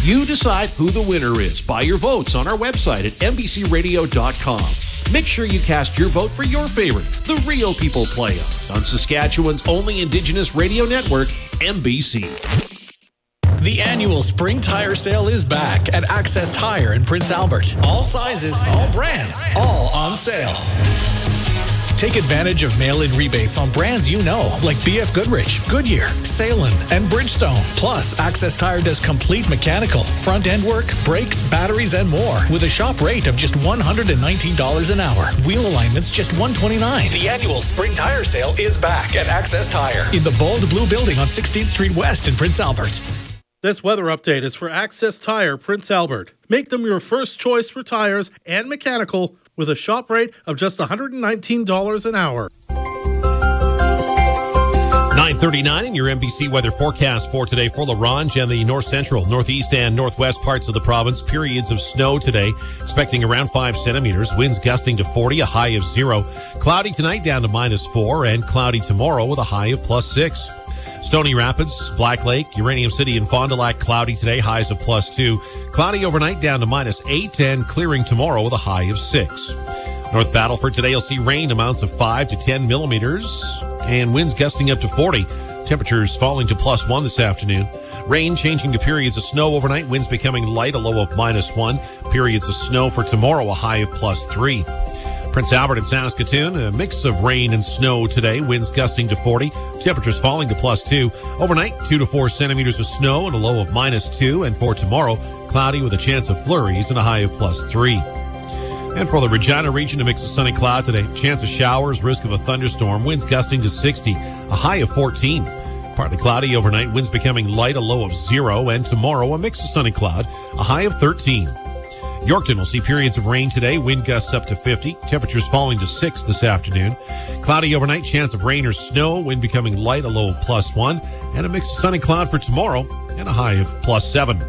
You decide who the winner is by your votes on our website at NBCRadio.com. Make sure you cast your vote for your favorite, the Real People Play-Up, on Saskatchewan's only Indigenous radio network, MBC. The annual spring tire sale is back at Access Tire in Prince Albert. All sizes, all brands, all on sale. Take advantage of mail-in rebates on brands you know, like BF Goodrich, Goodyear, Salem, and Bridgestone. Plus, Access Tire does complete mechanical, front-end work, brakes, batteries, and more, with a shop rate of just $119 an hour. Wheel alignments just $129. The annual spring tire sale is back at Access Tire in the bold blue building on 16th Street West in Prince Albert. This weather update is for Access Tire, Prince Albert. Make them your first choice for tires and mechanical with a shop rate of just $119 an hour. 9:39 in your MBC weather forecast for today for La Ronge and the north central, northeast, and northwest parts of the province. Periods of snow today, expecting around 5 centimeters. Winds gusting to 40, a high of 0. Cloudy tonight down to -4, and cloudy tomorrow with a high of +6. Stony Rapids, Black Lake, Uranium City, and Fond du Lac cloudy today, highs of +2. Cloudy overnight down to -8, and clearing tomorrow with a high of 6. North Battleford today, you'll see rain amounts of 5 to 10 millimeters, and winds gusting up to 40. Temperatures falling to +1 this afternoon. Rain changing to periods of snow overnight, winds becoming light, a low of -1. Periods of snow for tomorrow, a high of +3. Prince Albert and Saskatoon, a mix of rain and snow today. Winds gusting to 40. Temperatures falling to +2. Overnight, 2 to 4 centimeters of snow and a low of -2. And for tomorrow, cloudy with a chance of flurries and a high of +3. And for the Regina region, a mix of sun and cloud today. Chance of showers, risk of a thunderstorm. Winds gusting to 60. A high of 14. Partly cloudy overnight. Winds becoming light, a low of 0. And tomorrow, a mix of sun and cloud. A high of 13. Yorkton will see periods of rain today, wind gusts up to 50, temperatures falling to 6 this afternoon. Cloudy overnight, chance of rain or snow, wind becoming light, a low of +1, and a mix of sun and cloud for tomorrow, and a high of +7.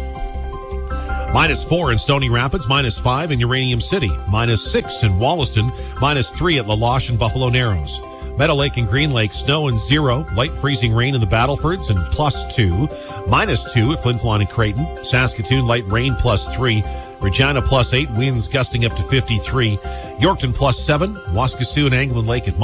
-4 in Stony Rapids, -5 in Uranium City, -6 in Wollaston, -3 at La Loche and Buffalo Narrows. Meadow Lake and Green Lake, snow and 0. Light freezing rain in the Battlefords and +2. -2 at Flin Flon and Creighton. Saskatoon, light rain +3. Regina +8, winds gusting up to 53. Yorkton +7. Waskesiu and Anglin Lake at